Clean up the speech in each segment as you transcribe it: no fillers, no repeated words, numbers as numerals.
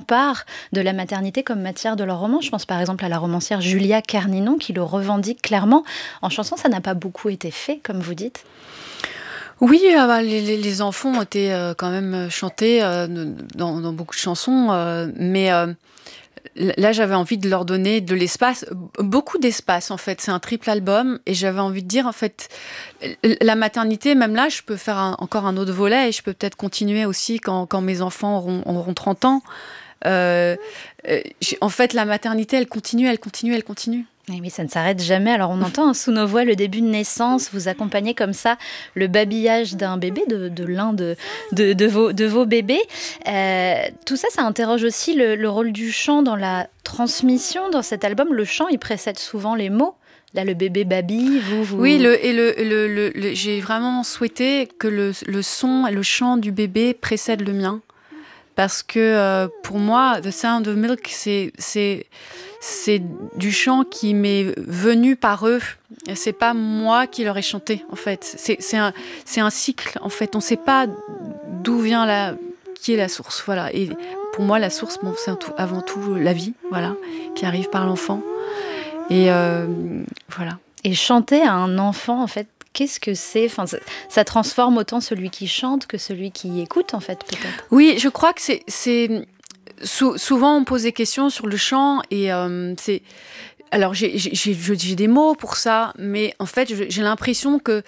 s'emparent de la maternité comme matière de leur roman. Je pense par exemple à la romancière Julia Kerninon qui le revendique clairement. En chanson, ça n'a pas beaucoup été fait, comme vous dites. Oui, les enfants ont été quand même chantés dans beaucoup de chansons, mais là, j'avais envie de leur donner de l'espace, beaucoup d'espace en fait. C'est un triple album et j'avais envie de dire en fait, la maternité, même là, je peux faire encore un autre volet et je peux peut-être continuer aussi quand mes enfants auront 30 ans. En fait, la maternité, elle continue, elle continue, elle continue. Et oui, ça ne s'arrête jamais. Alors on entend sous nos voix le début de naissance. Vous accompagnez comme ça le babillage d'un bébé, de l'un de vos bébés. Tout ça, ça interroge aussi le rôle du chant dans la transmission. Dans cet album, le chant, il précède souvent les mots. Là, le bébé babille, vous... Oui, j'ai vraiment souhaité que le son et le chant du bébé précèdent le mien. Parce que pour moi, The Sound of Milk, c'est du chant qui m'est venu par eux. C'est pas moi qui leur ai chanté, en fait. C'est un cycle, en fait. On ne sait pas d'où vient qui est la source, voilà. Et pour moi, la source, c'est avant tout la vie, voilà, qui arrive par l'enfant. Et voilà. Et chanter à un enfant, en fait, qu'est-ce que c'est ? Enfin, ça transforme autant celui qui chante que celui qui écoute, en fait, peut-être. Oui, je crois que c'est... Souvent, on pose des questions sur le chant et c'est... Alors, j'ai des mots pour ça, mais en fait, j'ai l'impression que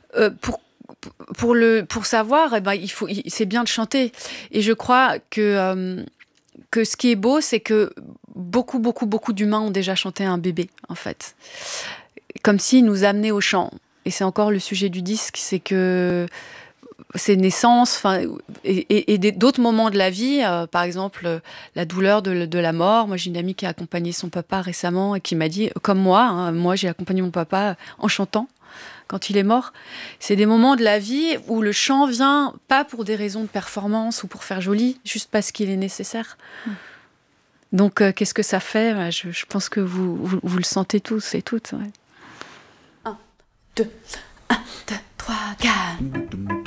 pour savoir, eh ben, c'est bien de chanter. Et je crois que ce qui est beau, c'est que beaucoup d'humains ont déjà chanté à un bébé, en fait. Comme s'ils nous amenaient au chant. Et c'est encore le sujet du disque, c'est que ces naissances et d'autres moments de la vie, par exemple la douleur de la mort. Moi, j'ai une amie qui a accompagné son papa récemment et qui m'a dit, comme moi, moi j'ai accompagné mon papa en chantant quand il est mort. C'est des moments de la vie où le chant vient pas pour des raisons de performance ou pour faire joli, juste parce qu'il est nécessaire. Donc, qu'est-ce que ça fait ? Je pense que vous le sentez tous et toutes. Ouais. 1, 2, 3, 4.